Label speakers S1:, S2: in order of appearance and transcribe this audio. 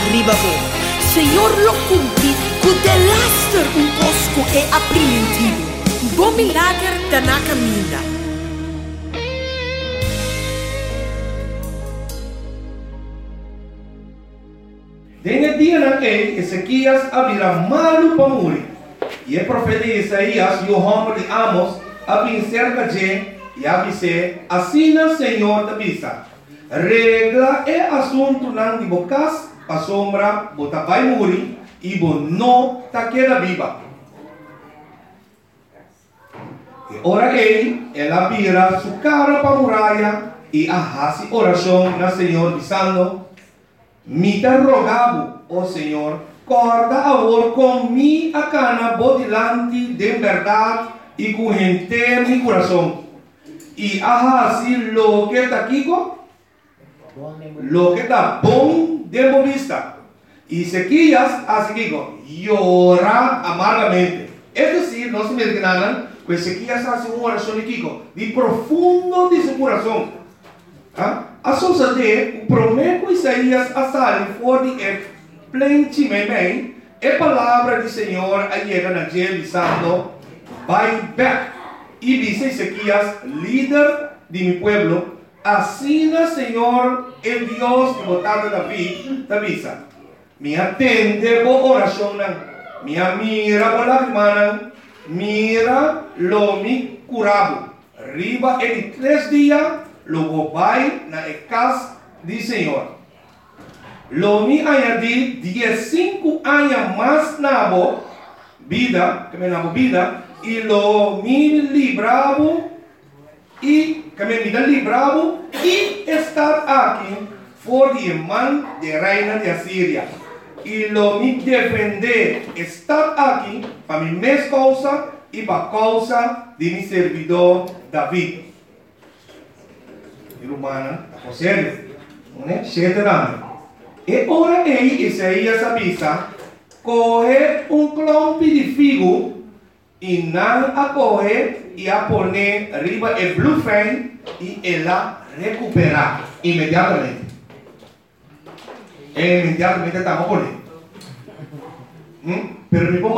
S1: riba bo. Senhor lo cumpri, cu de laster un cosco e apprehensivo. Bom milagre da na caminha.
S2: Denga dia naquele, Ezequias abrirá malu para morrer. E o profeta Isaías e o homem de Amos abrim cerca de e avise, assina Senhor da vista. Regla é assunto não de bocas, a sombra, bota vai morrer e bo não tá queda viva. E ora ela vira sua cara para a muralha e arrasa oração na Senhor dizendo, me te rogavo, ó Senhor, corda agora com mi a cana bodilante de verdade e com inteiro mi coração. E ahasi lo que está aqui, lo que está bom de vista. E Ezequias, assim, llora amargamente. É decir, não se me enganan, que Ezequias faz uma oração de profundo de seu coração. A sociedade, o prometo Isaías a sair fora de plenamente, a palavra do Senhor a chega na gente dizendo, vai back. E dice Ezequias, líder de mi pueblo, assim Senhor, el Dios que botado David, avisa, me atende por oração, me mira por lágrimas, mira lo mi curado, riba en 3 días, lo vai na casa do Senhor. Lo mi añadí 15 anos mais na vida, que me na vida, e lo mi libravo e que me libravo e estar aqui for de mão de reina de Assíria e lo mi defender estar aqui para mi mesma causa e para a causa de mi servidor David. E humana, a sério, né? Cheterano. E ora Isaías avisa, coge clompe de figo e não a correr e a poner arriba o blueprint e ela recuperar imediatamente. Imediatamente estamos poniendo. Pero